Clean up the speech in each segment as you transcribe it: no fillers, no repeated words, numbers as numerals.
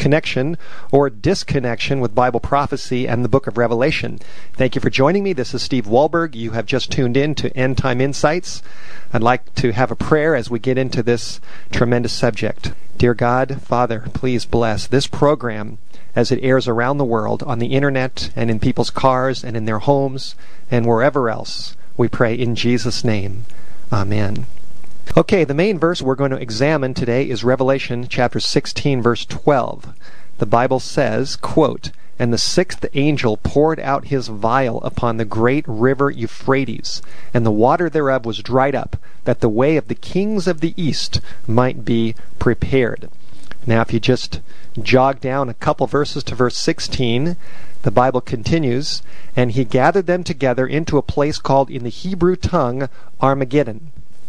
connection or disconnection with Bible prophecy and the book of Revelation. Thank you for joining me. This is Steve Wahlberg. You have just tuned in to End Time Insights. I'd like to have a prayer as we get into this tremendous subject. Dear God, Father, please bless this program as it airs around the world on the internet and in people's cars and in their homes and wherever else. We pray in Jesus' name. Amen. Okay, the main verse we're going to examine today is Revelation chapter 16, verse 12. The Bible says, quote, "And the sixth angel poured out his vial upon the great river Euphrates, and the water thereof was dried up, that the way of the kings of the east might be prepared." Now, if you just jog down a couple verses to verse 16, the Bible continues, "And he gathered them together into a place called in the Hebrew tongue Armageddon."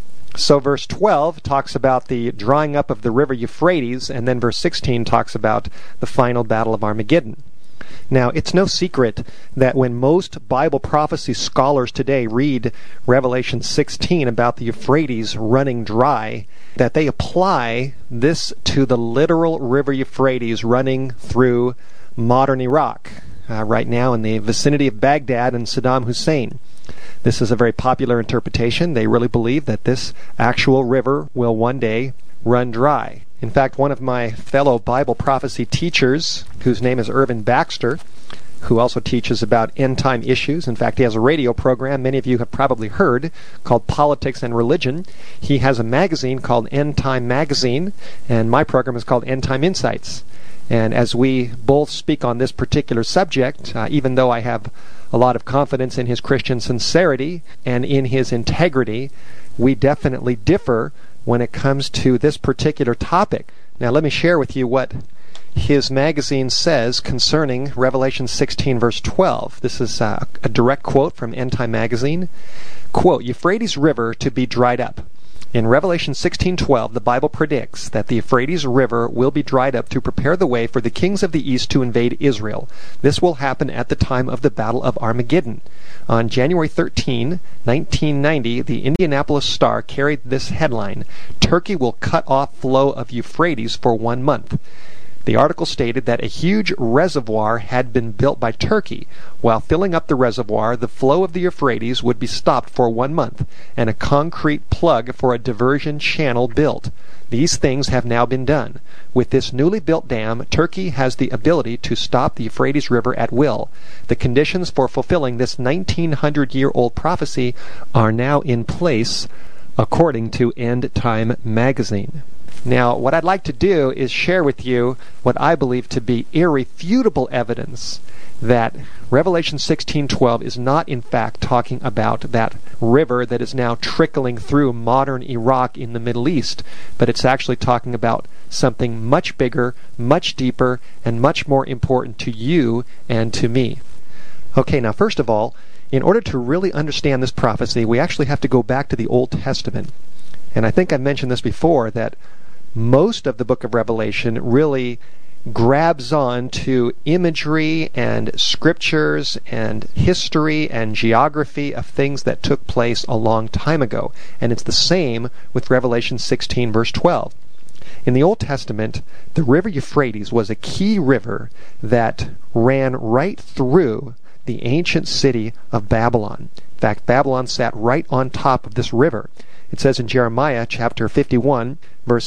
So verse 12 talks about the drying up of the river Euphrates, and then verse 16 talks about the final battle of Armageddon. Now, it's no secret that when most Bible prophecy scholars today read Revelation 16 about the Euphrates running dry, that they apply this to the literal river Euphrates running through modern Iraq, right now in the vicinity of Baghdad and Saddam Hussein. This is a very popular interpretation. They really believe that this actual river will one day run dry. In fact, one of my fellow Bible prophecy teachers, whose name is Irvin Baxter, who also teaches about end-time issues. In fact, he has a radio program many of you have probably heard called Politics and Religion. He has a magazine called End Time Magazine, and my program is called End Time Insights. And as we both speak on this particular subject, even though I have a lot of confidence in his Christian sincerity and in his integrity, we definitely differ when it comes to this particular topic. Now, let me share with you what his magazine says concerning Revelation 16, verse 12. This is a direct quote from End Time Magazine. Quote, "Euphrates River to be dried up. In Revelation 16:12, the Bible predicts that the Euphrates River will be dried up to prepare the way for the kings of the east to invade Israel. This will happen at the time of the Battle of Armageddon. On January 13, 1990, the Indianapolis Star carried this headline, 'Turkey will cut off flow of Euphrates for 1 month.' The article stated that a huge reservoir had been built by Turkey. While filling up the reservoir, the flow of the Euphrates would be stopped for 1 month, and a concrete plug for a diversion channel built. These things have now been done. With this newly built dam, Turkey has the ability to stop the Euphrates River at will. The conditions for fulfilling this 1900-year-old prophecy are now in place, according to End Time Magazine." Now, what I'd like to do is share with you what I believe to be irrefutable evidence that Revelation 16:12 is not in fact talking about that river that is now trickling through modern Iraq in the Middle East, but it's actually talking about something much bigger, much deeper, and much more important to you and to me. Okay, now first of all, in order to really understand this prophecy, we actually have to go back to the Old Testament. And I think I mentioned this before, that most of the book of Revelation really grabs on to imagery and scriptures and history and geography of things that took place a long time ago. And it's the same with Revelation 16, verse 12. In the Old Testament, the river Euphrates was a key river that ran right through the ancient city of Babylon. In fact, Babylon sat right on top of this river. It says in Jeremiah chapter 51, verse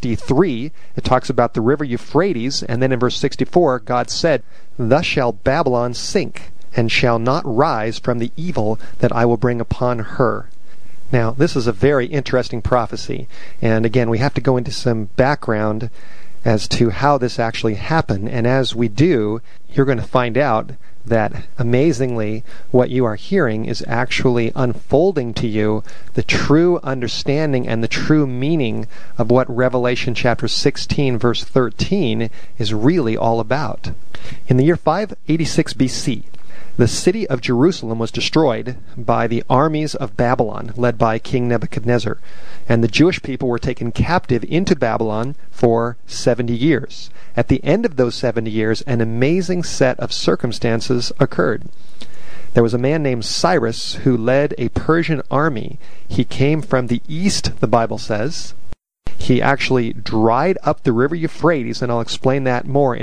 63, it talks about the river Euphrates, and then in verse 64, God said, "Thus shall Babylon sink, and shall not rise from the evil that I will bring upon her." Now, this is a very interesting prophecy, and again, we have to go into some background as to how this actually happened, and as we do, you're going to find out that amazingly what you are hearing is actually unfolding to you the true understanding and the true meaning of what Revelation chapter 16 verse 13 is really all about. In the year 586 BC, the city of Jerusalem was destroyed by the armies of Babylon, led by King Nebuchadnezzar, and the Jewish people were taken captive into Babylon for 70 years. At the end of those 70 years, an amazing set of circumstances occurred. There was a man named Cyrus who led a Persian army. He came from the east, the Bible says. He actually dried up the river Euphrates, and I'll explain that more in